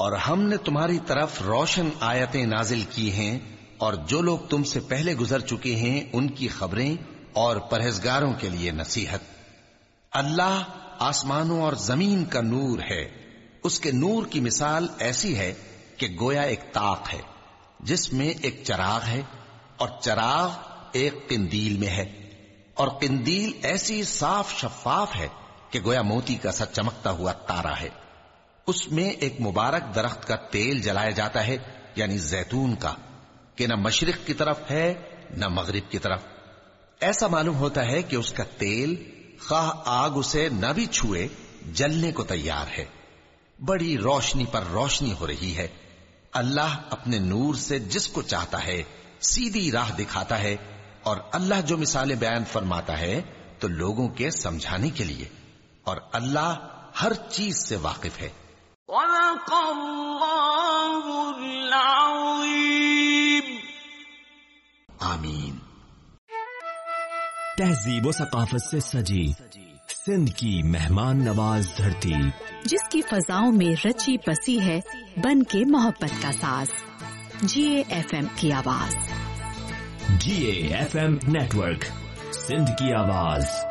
اور ہم نے تمہاری طرف روشن آیتیں نازل کی ہیں اور جو لوگ تم سے پہلے گزر چکے ہیں ان کی خبریں اور پرہیزگاروں کے لیے نصیحت۔ اللہ آسمانوں اور زمین کا نور ہے، اس کے نور کی مثال ایسی ہے کہ گویا ایک طاق ہے جس میں ایک چراغ ہے، اور چراغ ایک قندیل میں ہے، اور قندیل ایسی صاف شفاف ہے کہ گویا موتی کا سا چمکتا ہوا تارا ہے۔ اس میں ایک مبارک درخت کا تیل جلایا جاتا ہے، یعنی زیتون کا، کہ نہ مشرق کی طرف ہے نہ مغرب کی طرف۔ ایسا معلوم ہوتا ہے کہ اس کا تیل خواہ آگ اسے نہ بھی چھوئے جلنے کو تیار ہے۔ بڑی روشنی پر روشنی ہو رہی ہے۔ اللہ اپنے نور سے جس کو چاہتا ہے سیدھی راہ دکھاتا ہے، اور اللہ جو مثالیں بیان فرماتا ہے تو لوگوں کے سمجھانے کے لیے، اور اللہ ہر چیز سے واقف ہے۔ صدق اللہ العظیم۔ آمین۔ تہذیب و ثقافت سے سجی سندھ کی مہمان نواز دھرتی، جس کی فضاؤں میں رچی بسی ہے بن کے محبت کا ساز، GAFM کی آواز، GAFM نیٹورک، سندھ کی آواز۔